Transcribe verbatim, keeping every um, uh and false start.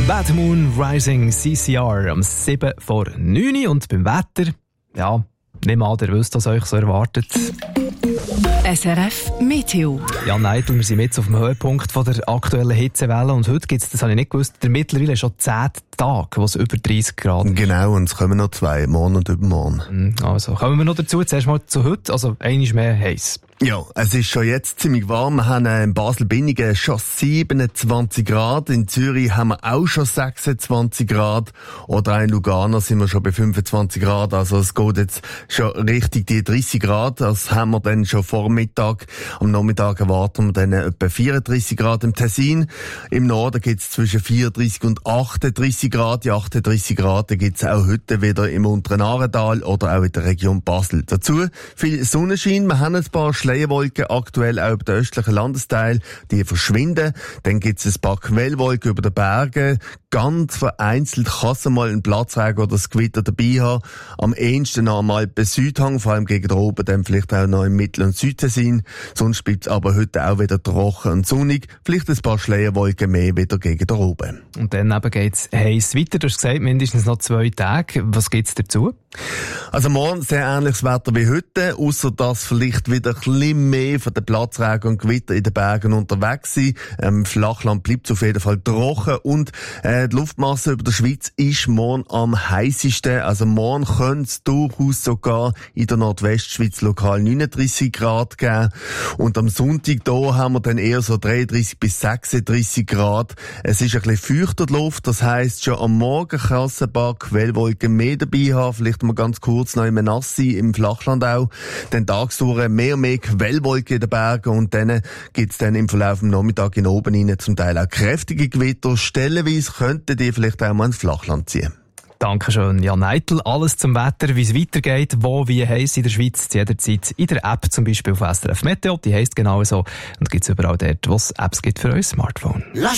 Bad Moon Rising C C R am sieben vor neun und beim Wetter, ja, nehmt an, ihr wisst, was euch so erwartet. S R F Meteo. Ja, Neidl, wir sind jetzt auf dem Höhepunkt von der aktuellen Hitzewelle und heute gibt es, das habe ich nicht gewusst, der mittlerweile schon zehn Tage, wo es über dreißig Grad ist. Genau, und es kommen noch zwei, morgen und übermorgen. Also, kommen wir noch dazu, zuerst mal zu heute, also einmal mehr heiß. Ja, es ist schon jetzt ziemlich warm. Wir haben in Basel-Binningen schon siebenundzwanzig Grad. In Zürich haben wir auch schon sechsundzwanzig Grad. Oder auch in Lugano sind wir schon bei fünfundzwanzig Grad. Also es geht jetzt schon richtig die dreißig Grad. Das haben wir dann schon vor Mittag. Am Nachmittag erwarten wir dann etwa vierunddreißig Grad im Tessin. Im Norden gibt es zwischen vierunddreißig und achtunddreißig Grad. Die achtunddreißig Grad gibt es auch heute wieder im unteren Aartal oder auch in der Region Basel. Dazu viel Sonnenschein. Wir haben ein paar Schleierwolken aktuell auch über den östlichen Landesteil, die verschwinden. Dann gibt es ein paar Quellwolken über den Bergen. Ganz vereinzelt kann es mal einen Platzregen oder das Gewitter dabei haben. Am ehesten noch einmal bei Südhang, vor allem gegen oben, dann vielleicht auch noch im Mittel- und Südtessin. Sonst bleibt es aber heute auch wieder trocken und sonnig. Vielleicht ein paar Schleierwolken mehr wieder gegen oben. Und dann eben geht's heiß weiter. Du hast gesagt, mindestens noch zwei Tage. Was gibt's dazu? Also morgen sehr ähnliches Wetter wie heute, ausser dass vielleicht wieder ein bisschen mehr von den Platzregen und Gewitter in den Bergen unterwegs sind. Im Flachland bleibt es auf jeden Fall trocken und äh, die Luftmasse über der Schweiz ist morgen am heißesten. Also morgen könnte es durchaus sogar in der Nordwestschweiz lokal neununddreißig Grad geben. Und am Sonntag da haben wir dann eher so dreiunddreißig bis sechsunddreißig Grad. Es ist ein bisschen feuchter die Luft, das heisst schon am Morgen kann es ein paar Quellwolken mehr dabei haben, vielleicht mal ganz kurz noch im Nass sein, im Flachland auch. Dann tagsüber mehr und mehr Quellwolken in den Bergen und dann gibt es dann im Verlauf des Nachmittags in oben rein zum Teil auch kräftige Gewitter. Stellenweise könnten die vielleicht auch mal ins Flachland ziehen. Dankeschön, Jan Neidl. Alles zum Wetter, wie es weitergeht, wo, wie heiß in der Schweiz, jederzeit in der App, zum Beispiel auf S R F Meteo. Die heisst genau so und gibt es überall dort, wo es Apps gibt für euer Smartphone.